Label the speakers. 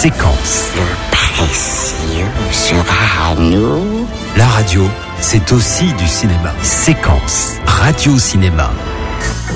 Speaker 1: Séquence.
Speaker 2: Le précieux sera à nous.
Speaker 1: La radio, c'est aussi du cinéma. Séquence. Radio-cinéma.